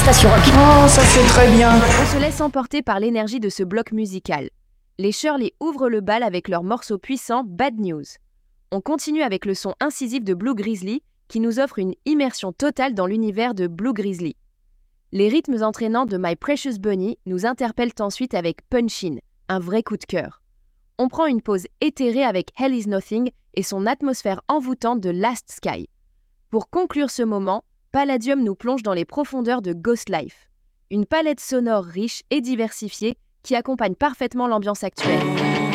station rock. Oh, ça c'est très bien. On se laisse emporter par l'énergie de ce bloc musical. Les Shirley ouvrent le bal avec leur morceau puissant Bad News. On continue avec le son incisif de Blue Grizzly qui nous offre une immersion totale dans l'univers de Blue Grizzly. Les rythmes entraînants de My Precious Bunny nous interpellent ensuite avec Punchin, un vrai coup de cœur. On prend une pause éthérée avec Hell is Nothing et son atmosphère envoûtante de Last Sky. Pour conclure ce moment, Palladium nous plonge dans les profondeurs de Ghost Life, une palette sonore riche et diversifiée qui accompagne parfaitement l'ambiance actuelle.